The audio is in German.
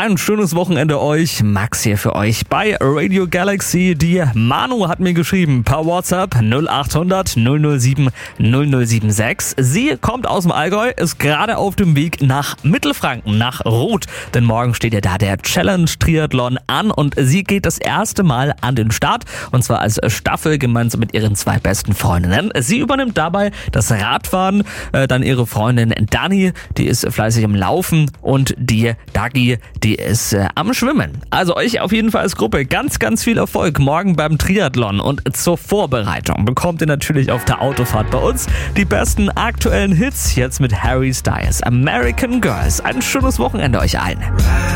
Ein schönes Wochenende euch. Max hier für euch bei Radio Galaxy. Die Manu hat mir geschrieben per WhatsApp 0800 007 0076. Sie kommt aus dem Allgäu, ist gerade auf dem Weg nach Mittelfranken, nach Roth. Denn morgen steht ja da der Challenge Triathlon an und sie geht das erste Mal an den Start. Und zwar als Staffel gemeinsam mit ihren zwei besten Freundinnen. Sie übernimmt dabei das Radfahren, dann ihre Freundin Dani, die ist fleißig im Laufen und die Dagi, die ist am Schwimmen. Also euch auf jeden Fall als Gruppe ganz, ganz viel Erfolg morgen beim Triathlon und zur Vorbereitung bekommt ihr natürlich auf der Autofahrt bei uns die besten aktuellen Hits jetzt mit Harry Styles, American Girls. Ein schönes Wochenende euch allen.